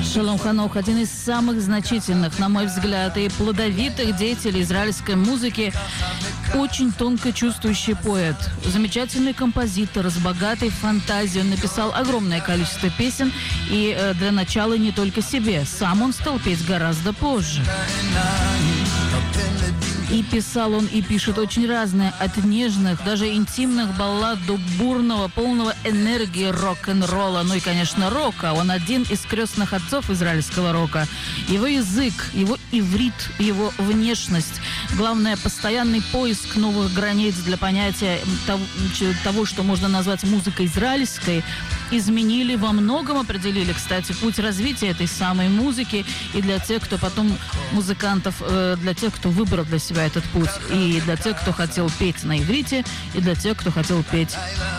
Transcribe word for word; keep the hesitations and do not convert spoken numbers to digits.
Шолом Ханух — один из самых значительных, на мой взгляд, и плодовитых деятелей израильской музыки, очень тонко чувствующий поэт, замечательный композитор с богатой фантазией. Он написал огромное количество песен, и э, для начала не только себе. Сам он стал петь гораздо позже. И писал он, и пишет очень разное, от нежных, даже интимных баллад до бурного, полного энергии рок-н-ролла, ну и, конечно, рока. Он один из крестных отцов израильского рока. Его язык, его иврит, его внешность, главное, постоянный поиск новых границ для понятия того, того, что можно назвать музыкой израильской, изменили, во многом определили, кстати, путь развития этой самой музыки. И для тех, кто потом музыкантов, для тех, кто выбрал для себя этот путь, и для тех, кто хотел петь на иврите, и для тех, кто хотел петь